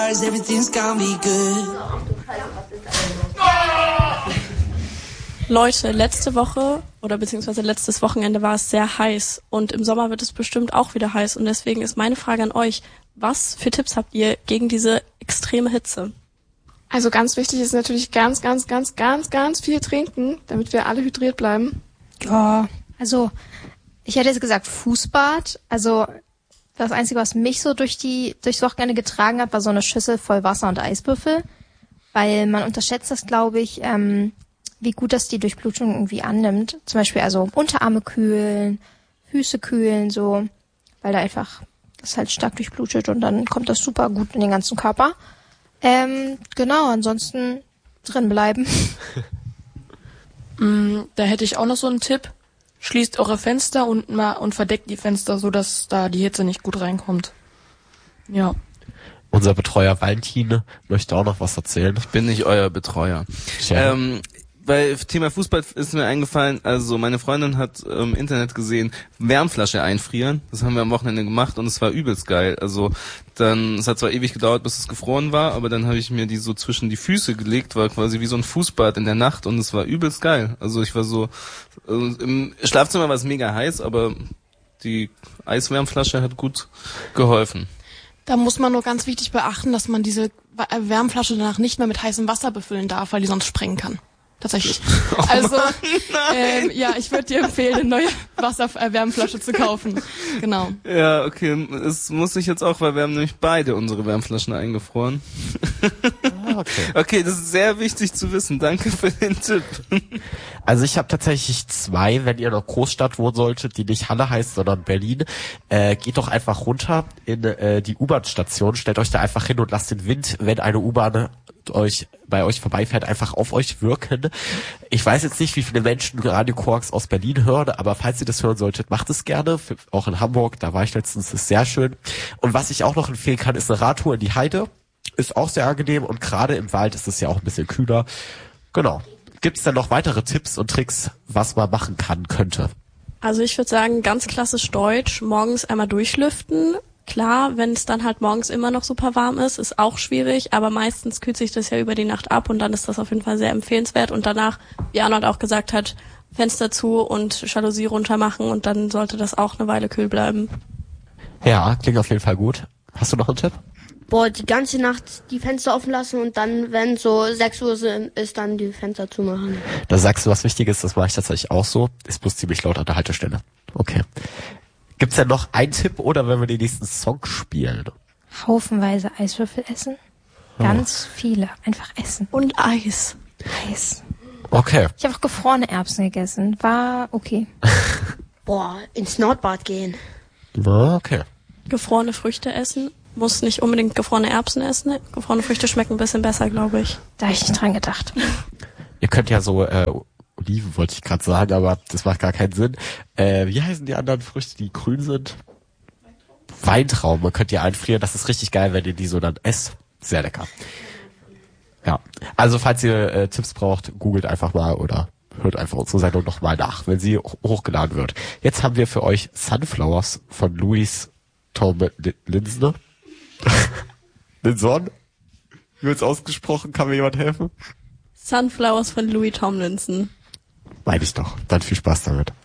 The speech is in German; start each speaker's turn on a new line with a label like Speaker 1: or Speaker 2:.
Speaker 1: Everything's gonna be good.
Speaker 2: Leute, letzte Woche oder beziehungsweise letztes Wochenende war es sehr heiß und im Sommer wird es bestimmt auch wieder heiß und deswegen ist meine Frage an euch, was für Tipps habt ihr gegen diese extreme Hitze?
Speaker 3: Also ganz wichtig ist natürlich ganz viel trinken, damit wir alle hydriert bleiben.
Speaker 4: Ja, also ich hätte jetzt gesagt Fußbad. Also das Einzige, was mich so durchs Wochenende getragen hat, war so eine Schüssel voll Wasser und Eiswürfel, weil man unterschätzt das, glaube ich, wie gut das die Durchblutung irgendwie annimmt. Zum Beispiel also Unterarme kühlen, Füße kühlen, so, weil da einfach das halt stark durchblutet und dann kommt das super gut in den ganzen Körper. Genau, ansonsten drin bleiben.
Speaker 5: Da hätte ich auch noch so einen Tipp. Schließt eure Fenster und verdeckt die Fenster, so dass da die Hitze nicht gut reinkommt. Ja.
Speaker 6: Unser Betreuer Valentin möchte auch noch was erzählen.
Speaker 7: Ich bin nicht euer Betreuer. Bei Thema Fußball ist mir eingefallen, also meine Freundin hat im Internet gesehen, Wärmflasche einfrieren. Das haben wir am Wochenende gemacht und es war übelst geil. Also es hat zwar ewig gedauert, bis es gefroren war, aber dann habe ich mir die so zwischen die Füße gelegt, war quasi wie so ein Fußbad in der Nacht und es war übelst geil. Also ich war so, im Schlafzimmer war es mega heiß, aber die Eiswärmflasche hat gut geholfen.
Speaker 5: Da muss man nur ganz wichtig beachten, dass man diese Wärmflasche danach nicht mehr mit heißem Wasser befüllen darf, weil die sonst sprengen kann. Tatsächlich. Also, ich würde dir empfehlen, eine neue Wasserwärmflasche zu kaufen. Genau.
Speaker 7: Ja, okay. Es muss ich jetzt auch, weil wir haben nämlich beide unsere Wärmflaschen eingefroren. Okay, das ist sehr wichtig zu wissen. Danke für den Tipp.
Speaker 6: Also ich habe tatsächlich 2, wenn ihr in einer Großstadt wohnen solltet, die nicht Halle heißt, sondern Berlin. Geht doch einfach runter in die U-Bahn-Station, stellt euch da einfach hin und lasst den Wind, wenn eine U-Bahn bei euch vorbeifährt, einfach auf euch wirken. Ich weiß jetzt nicht, wie viele Menschen Radio Quarks aus Berlin hören, aber falls ihr das hören solltet, macht es gerne. Auch in Hamburg, da war ich letztens, ist sehr schön. Und was ich auch noch empfehlen kann, ist eine Radtour in die Heide. Ist auch sehr angenehm und gerade im Wald ist es ja auch ein bisschen kühler. Genau. Gibt es denn noch weitere Tipps und Tricks, was man machen könnte?
Speaker 2: Also ich würde sagen, ganz klassisch deutsch, morgens einmal durchlüften. Klar, wenn es dann halt morgens immer noch super warm ist auch schwierig, aber meistens kühlt sich das ja über die Nacht ab und dann ist das auf jeden Fall sehr empfehlenswert und danach, wie Arnold auch gesagt hat, Fenster zu und Jalousie runter machen und dann sollte das auch eine Weile kühl bleiben.
Speaker 6: Ja, klingt auf jeden Fall gut. Hast du noch einen Tipp?
Speaker 8: Die ganze Nacht die Fenster offen lassen und dann, wenn so 6 Uhr ist, dann die Fenster zumachen.
Speaker 6: Da sagst du was Wichtiges, das mache ich tatsächlich auch so. Ist bloß ziemlich laut an der Haltestelle. Okay. Gibt's denn noch einen Tipp oder wenn wir den nächsten Song spielen?
Speaker 4: Haufenweise Eiswürfel essen. Ganz viele. Einfach essen.
Speaker 2: Und Eis.
Speaker 4: Eis.
Speaker 6: Okay.
Speaker 4: Ich habe auch gefrorene Erbsen gegessen. War okay.
Speaker 8: Ins Nordbad gehen.
Speaker 6: Okay.
Speaker 2: Gefrorene Früchte essen. Muss nicht unbedingt gefrorene Erbsen essen. Gefrorene Früchte schmecken ein bisschen besser, glaube ich.
Speaker 4: Da habe ich nicht dran gedacht.
Speaker 6: Ihr könnt ja so, Oliven wollte ich gerade sagen, aber das macht gar keinen Sinn. Wie heißen die anderen Früchte, die grün sind? Weintrauben könnt ihr einfrieren. Das ist richtig geil, wenn ihr die so dann esst. Sehr lecker. Ja, also falls ihr Tipps braucht, googelt einfach mal oder hört einfach unsere Sendung nochmal nach, wenn sie hochgeladen wird. Jetzt haben wir für euch Sunflowers von Louis Tomlinson. Linson? Wie wird's ausgesprochen? Kann mir jemand helfen?
Speaker 2: Sunflowers von Louis Tomlinson.
Speaker 6: Meine ich doch. Dann viel Spaß damit.